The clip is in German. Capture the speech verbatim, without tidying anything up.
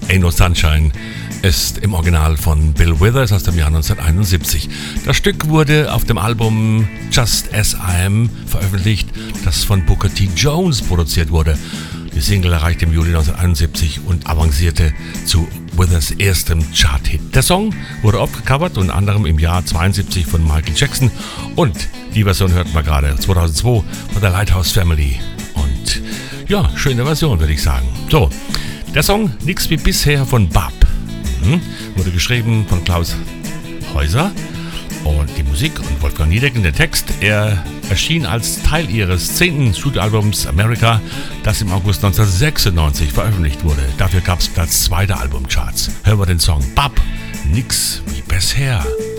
Ain't No Sunshine ist im Original von Bill Withers aus dem Jahr neunzehnhunderteinundsiebzig. Das Stück wurde auf dem Album Just As I Am veröffentlicht, das von Booker T. Jones produziert wurde. Die Single erreichte im Juli neunzehnhunderteinundsiebzig und avancierte zu Withers erstem Chart-Hit. Der Song wurde oft gecovert, unter anderem im Jahr zweiundsiebzig von Michael Jackson, und die Version hört man gerade zweitausendzwei von der Lighthouse Family. Und ja, schöne Version, würde ich sagen. So, der Song Nix wie bisher von Bab mhm. wurde geschrieben von Klaus Häuser und die Musik und Wolfgang Niedecken, der Text. Er erschien als Teil ihres zehnten Studioalbums America, das im August neunzehnhundertsechsundneunzig veröffentlicht wurde. Dafür gab es Platz zwei der Albumcharts. Hören wir den Song Bab, Nix wie bisher.